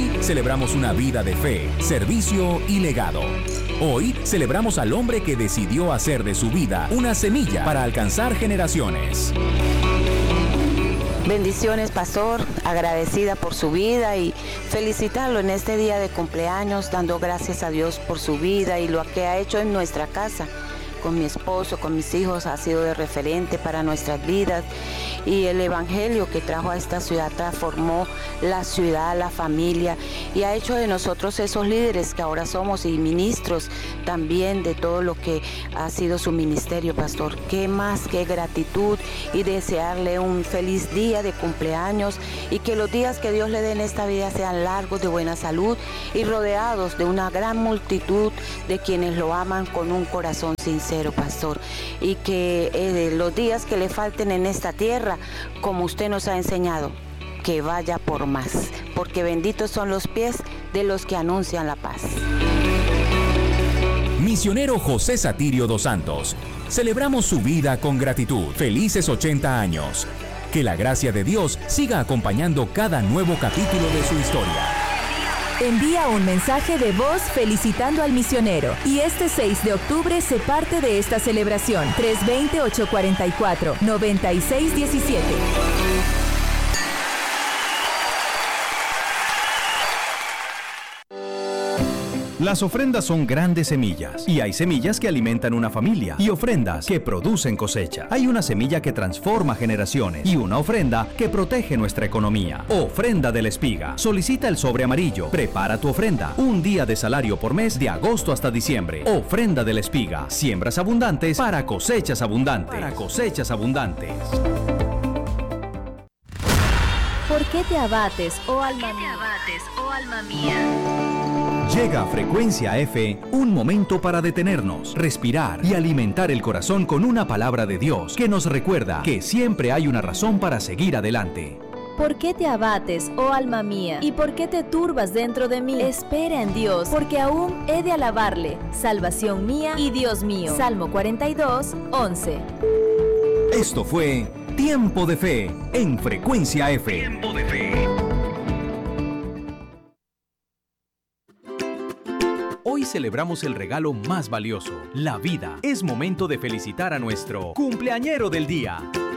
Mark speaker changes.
Speaker 1: Hoy celebramos una vida de fe, servicio y legado. Hoy celebramos al hombre que decidió hacer de su vida una semilla para alcanzar generaciones.
Speaker 2: Bendiciones, pastor, agradecida por su vida y felicitarlo en este día de cumpleaños, dando gracias a Dios por su vida y lo que ha hecho en nuestra casa. Con mi esposo, con mis hijos, ha sido de referente para nuestras vidas, y el evangelio que trajo a esta ciudad transformó la ciudad, la familia, y ha hecho de nosotros esos líderes que ahora somos y ministros también de todo lo que ha sido su ministerio, pastor. Qué más que gratitud, y desearle un feliz día de cumpleaños, y que los días que Dios le dé en esta vida sean largos, de buena salud y rodeados de una gran multitud de quienes lo aman con un corazón sincero, pastor, y que los días que le falten en esta tierra, como usted nos ha enseñado, que vaya por más, porque benditos son los pies de los que anuncian la paz.
Speaker 1: Misionero José Satirio dos Santos. Celebramos su vida con gratitud. Felices 80 años. Que la gracia de Dios siga acompañando cada nuevo capítulo de su historia.
Speaker 3: Envía un mensaje de voz felicitando al misionero, y este 6 de octubre se parte de esta celebración. 320-844-9617.
Speaker 4: Las ofrendas son grandes semillas, y hay semillas que alimentan una familia y ofrendas que producen cosecha. Hay una semilla que transforma generaciones y una ofrenda que protege nuestra economía. Ofrenda de la Espiga. Solicita el sobre amarillo. Prepara tu ofrenda. Un día de salario por mes de agosto hasta diciembre. Ofrenda de la Espiga. Siembras abundantes para cosechas abundantes.
Speaker 3: ¿Por qué te abates, oh alma mía?
Speaker 4: Llega a Frecuencia F, un momento para detenernos, respirar y alimentar el corazón con una palabra de Dios que nos recuerda que siempre hay una razón para seguir adelante.
Speaker 3: ¿Por qué te abates, oh alma mía? ¿Y por qué te turbas dentro de mí? Espera en Dios, porque aún he de alabarle, salvación mía y Dios mío. Salmo 42, 11.
Speaker 4: Esto fue Tiempo de Fe en Frecuencia F. Tiempo de Fe. Hoy celebramos el regalo más valioso, la vida. Es momento de felicitar a nuestro cumpleañero del día.